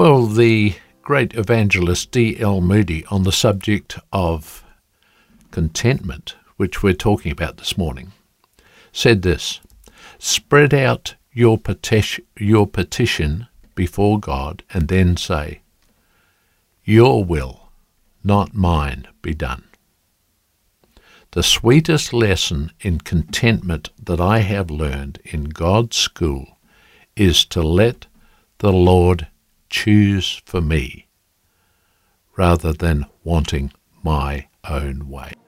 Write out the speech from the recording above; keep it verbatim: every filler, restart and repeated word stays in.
Well, the great evangelist D L Moody, on the subject of contentment, which we're talking about this morning, said this: spread out your petition, your petition before God, and then say, your will, not mine, be done. The sweetest lesson in contentment that I have learned in God's school is to let the Lord choose for me, rather than wanting my own way.